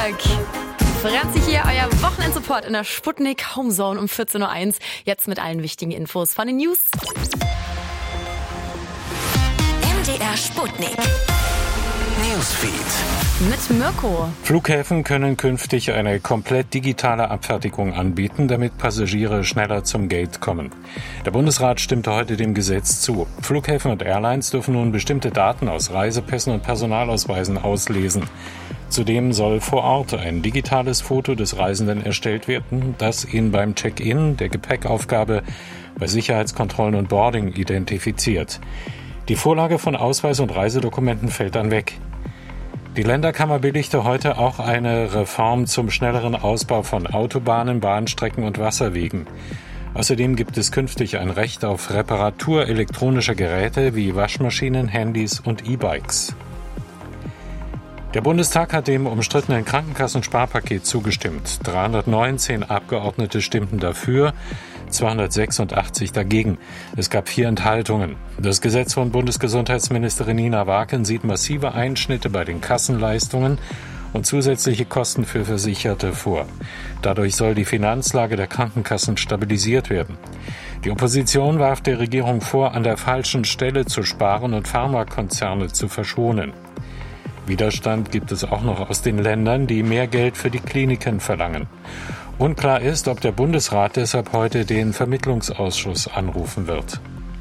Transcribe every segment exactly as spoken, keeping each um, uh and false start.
Tag. Franzi hier, euer Wochenendsupport in der Sputnik Homezone um vierzehn Uhr eins. Jetzt mit allen wichtigen Infos von den News. M D R Sputnik Newsfeed mit Mirko. Flughäfen können künftig eine komplett digitale Abfertigung anbieten, damit Passagiere schneller zum Gate kommen. Der Bundesrat stimmte heute dem Gesetz zu. Flughäfen und Airlines dürfen nun bestimmte Daten aus Reisepässen und Personalausweisen auslesen. Zudem soll vor Ort ein digitales Foto des Reisenden erstellt werden, das ihn beim Check-in, der Gepäckaufgabe, bei Sicherheitskontrollen und Boarding identifiziert. Die Vorlage von Ausweis und Reisedokumenten fällt dann weg. Die Länderkammer billigte heute auch eine Reform zum schnelleren Ausbau von Autobahnen, Bahnstrecken und Wasserwegen. Außerdem gibt es künftig ein Recht auf Reparatur elektronischer Geräte wie Waschmaschinen, Handys und E-Bikes. Der Bundestag hat dem umstrittenen Krankenkassensparpaket zugestimmt. dreihundertneunzehn Abgeordnete stimmten dafür, zweihundertsechsundachtzig dagegen. Es gab vier Enthaltungen. Das Gesetz von Bundesgesundheitsministerin Nina Waken sieht massive Einschnitte bei den Kassenleistungen und zusätzliche Kosten für Versicherte vor. Dadurch soll die Finanzlage der Krankenkassen stabilisiert werden. Die Opposition warf der Regierung vor, an der falschen Stelle zu sparen und Pharmakonzerne zu verschonen. Widerstand gibt es auch noch aus den Ländern, die mehr Geld für die Kliniken verlangen. Unklar ist, ob der Bundesrat deshalb heute den Vermittlungsausschuss anrufen wird.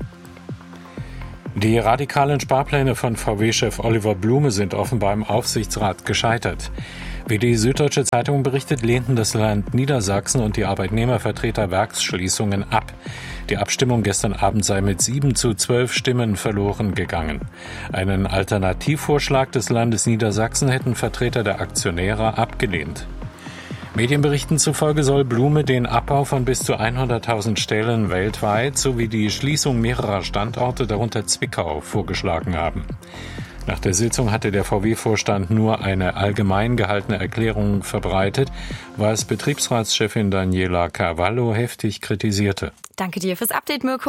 Die radikalen Sparpläne von V W-Chef Oliver Blume sind offenbar im Aufsichtsrat gescheitert. Wie die Süddeutsche Zeitung berichtet, lehnten das Land Niedersachsen und die Arbeitnehmervertreter Werksschließungen ab. Die Abstimmung gestern Abend sei mit sieben zu zwölf Stimmen verloren gegangen. Einen Alternativvorschlag des Landes Niedersachsen hätten Vertreter der Aktionäre abgelehnt. Medienberichten zufolge soll Blume den Abbau von bis zu hunderttausend Stellen weltweit sowie die Schließung mehrerer Standorte, darunter Zwickau, vorgeschlagen haben. Nach der Sitzung hatte der V W-Vorstand nur eine allgemein gehaltene Erklärung verbreitet, was Betriebsratschefin Daniela Carvalho heftig kritisierte. Danke dir fürs Update, Mirko.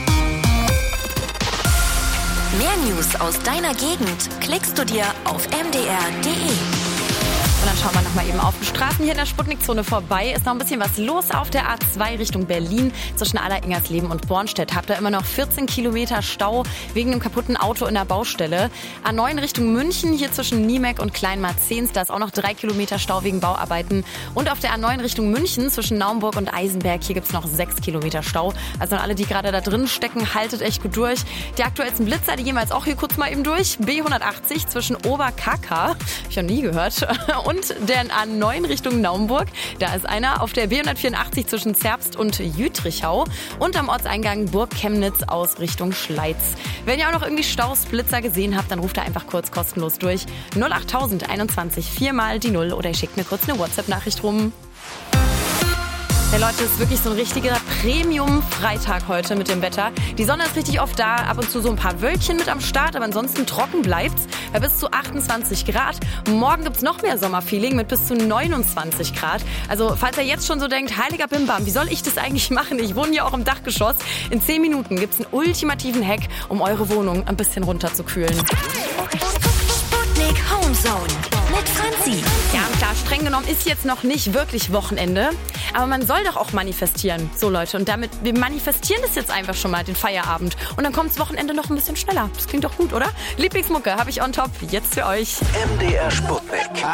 Mehr News aus deiner Gegend klickst du dir auf m d r punkt d e. Und dann schauen wir nochmal eben auf die Straßen hier in der Sputnikzone vorbei. Ist noch ein bisschen was los auf der A zwei Richtung Berlin zwischen Aller-Ingersleben und Bornstedt. Habt ihr immer noch vierzehn Kilometer Stau wegen einem kaputten Auto in der Baustelle. A neun Richtung München, hier zwischen Niemek und Kleinmarzens. Da ist auch noch drei Kilometer Stau wegen Bauarbeiten. Und auf der A neun Richtung München zwischen Naumburg und Eisenberg, hier gibt es noch sechs Kilometer Stau. Also an alle, die gerade da drin stecken, haltet echt gut durch. Die aktuellsten Blitzer, die gehen wir jetzt auch hier kurz mal eben durch. B hundertachtzig zwischen Oberkaka, hab ich noch nie gehört, und der A neun Richtung Naumburg. Da ist einer auf der B hundertvierundachtzig zwischen Zerbst und Jütrichau und am Ortseingang Burg Chemnitz aus Richtung Schleiz. Wenn ihr auch noch irgendwie Staus, Blitzer gesehen habt, dann ruft da einfach kurz kostenlos durch. null achttausend einundzwanzig, viermal die Null oder ihr schickt mir kurz eine WhatsApp-Nachricht rum. Ja, Leute, es ist wirklich so ein richtiger Premium-Freitag heute mit dem Wetter. Die Sonne ist richtig oft da, ab und zu so ein paar Wölkchen mit am Start, aber ansonsten trocken bleibt's. Bei bis zu achtundzwanzig Grad. Morgen gibt's noch mehr Sommerfeeling mit bis zu neunundzwanzig Grad. Also, falls ihr jetzt schon so denkt, heiliger Bimbam, wie soll ich das eigentlich machen? Ich wohne hier auch im Dachgeschoss. In zehn Minuten gibt's einen ultimativen Hack, um eure Wohnung ein bisschen runterzukühlen. Sputnik Homezone mit Franzi. Ja, klar, streng genommen ist jetzt noch nicht wirklich Wochenende. Aber man soll doch auch manifestieren. So, Leute, und damit, wir manifestieren das jetzt einfach schon mal, den Feierabend. Und dann kommt's Wochenende noch ein bisschen schneller. Das klingt doch gut, oder? Lieblingsmucke habe ich on top, jetzt für euch. M D R Sputnik.